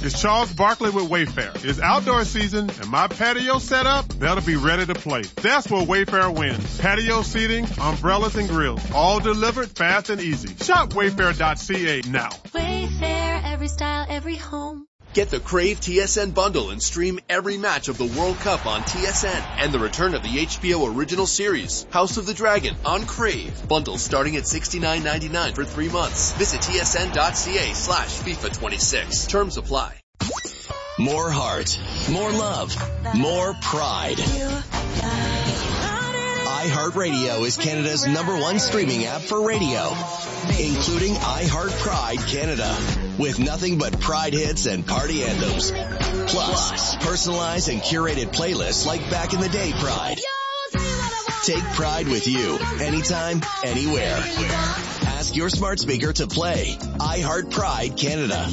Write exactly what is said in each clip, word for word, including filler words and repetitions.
It's Charles Barkley with Wayfair. It's outdoor season, and my patio set up, that'll be ready to play. That's where Wayfair wins. Patio seating, umbrellas, and grills, all delivered fast and easy. Shop wayfair dot c a now. Wayfair, every style, every home. Get the Crave T S N bundle and stream every match of the World Cup on T S N and the return of the H B O original series, House of the Dragon, on Crave. Bundles starting at sixty-nine ninety-nine for three months. Visit T S N dot c a slash FIFA twenty-six. Terms apply. More heart, more love, more pride. iHeartRadio is Canada's number one streaming app for radio, including iHeart Pride Canada, with nothing but Pride hits and party anthems. Plus, personalized and curated playlists like Back in the Day Pride. Take Pride with you, anytime, anywhere. Ask your smart speaker to play iHeart Pride Canada.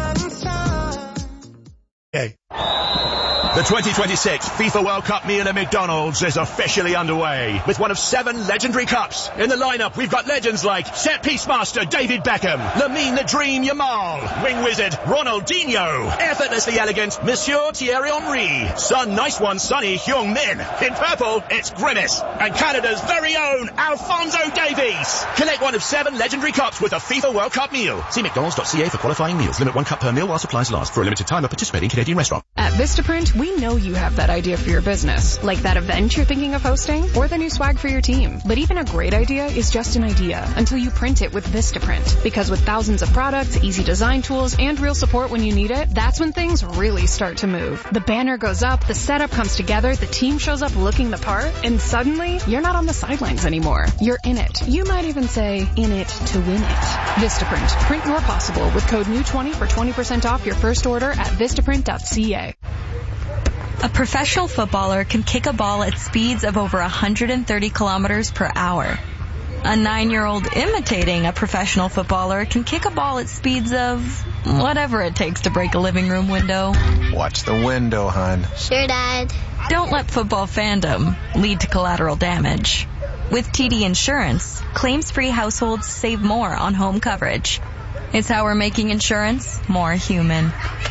Hey. The twenty twenty-six FIFA World Cup meal at McDonald's is officially underway with one of seven legendary cups. In the lineup, we've got legends like set-piece master David Beckham, Lamine the Dream Yamal, wing wizard Ronaldinho, effortlessly elegant Monsieur Thierry Henry, Sun Nice One Sonny Heung-min. In purple, it's Grimace, and Canada's very own Alphonso Davies. Collect one of seven legendary cups with a FIFA World Cup meal. See mcdonalds dot c a for qualifying meals. Limit one cup per meal while supplies last. For a limited time at participating Canadian restaurant. At Vistaprint, we know you have that idea for your business, like that event you're thinking of hosting, or the new swag for your team. But even a great idea is just an idea until you print it with Vistaprint. Because with thousands of products, easy design tools, and real support when you need it, that's when things really start to move. The banner goes up, the setup comes together, the team shows up looking the part, and suddenly, you're not on the sidelines anymore. You're in it. You might even say, in it to win it. Vistaprint. Print your possible with code new twenty for twenty percent off your first order at vistaprint dot c a. A professional footballer can kick a ball at speeds of over one hundred thirty kilometers per hour. A nine-year-old imitating a professional footballer can kick a ball at speeds of whatever it takes to break a living room window. Watch the window, hon. Sure, Dad. Don't let football fandom lead to collateral damage. With T D Insurance, claims-free households save more on home coverage. It's how we're making insurance more human.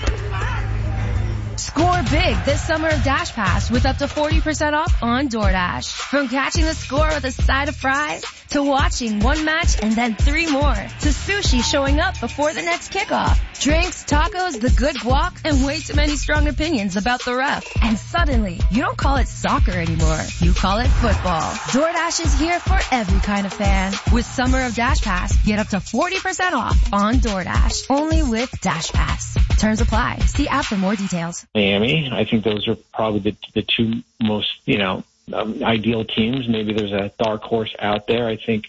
Score big this summer of Dash Pass with up to forty percent off on DoorDash. From catching the score with a side of fries, to watching one match and then three more, to sushi showing up before the next kickoff, drinks, tacos, the good guac, and way too many strong opinions about the ref. And suddenly, you don't call it soccer anymore. You call it football. DoorDash is here for every kind of fan. With Summer of Dash Pass, get up to forty percent off on DoorDash. Only with Dash Pass. Terms apply. See app for more details. Miami, I think those are probably the, the two most, you know, um, ideal teams. Maybe there's a dark horse out there. I think,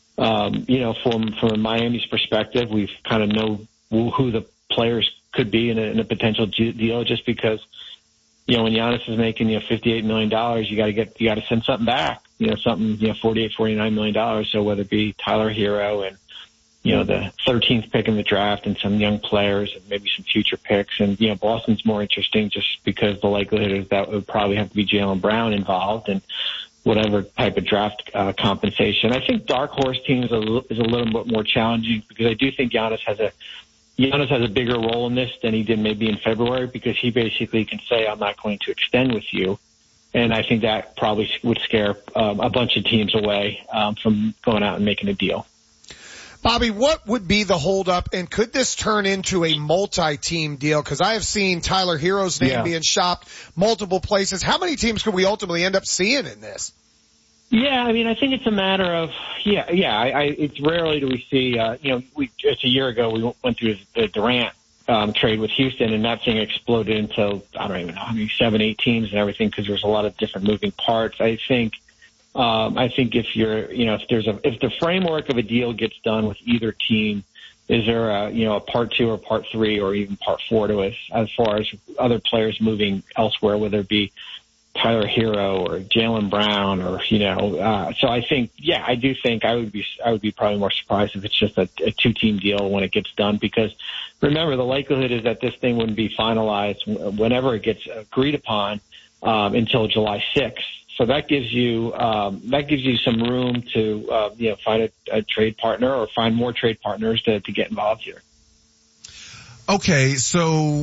um, you know, from, from Miami's perspective, we've kind of know who the players could be in a, in a potential deal just because, you know, when Giannis is making, you know, fifty-eight million dollars, you got to get, you got to send something back, you know, something, you know, forty-eight, forty-nine million dollars. So whether it be Tyler Hero and, you know, the thirteenth pick in the draft and some young players and maybe some future picks. And, you know, Boston's more interesting just because the likelihood is that would probably have to be Jaylen Brown involved and whatever type of draft uh, compensation. I think dark horse teams is a, little, is a little bit more challenging because I do think Giannis has a, Giannis has a bigger role in this than he did maybe in February because he basically can say, I'm not going to extend with you. And I think that probably would scare um, a bunch of teams away um, from going out and making a deal. Bobby, what would be the holdup, and could this turn into a multi-team deal? Because I have seen Tyler Hero's name yeah. being shopped multiple places. How many teams could we ultimately end up seeing in this? Yeah, I mean, I think it's a matter of, yeah, yeah, I, I, it's rarely do we see, uh, you know, we, it's a year ago we went through the Durant um, trade with Houston, and that thing exploded into, I don't even know, I mean, seven, eight teams and everything because there's a lot of different moving parts. I think Um, I think if you're, you know, if there's a, if the framework of a deal gets done with either team, is there a, you know, a part two or part three or even part four to us as far as other players moving elsewhere, whether it be Tyler Hero or Jaylen Brown or, you know, uh, so I think, yeah, I do think I would be, I would be probably more surprised if it's just a, a two team deal when it gets done because remember the likelihood is that this thing wouldn't be finalized whenever it gets agreed upon, um, until July sixth. So that gives you um, that gives you some room to uh, you know find a, a trade partner or find more trade partners to, to get involved here. Okay, so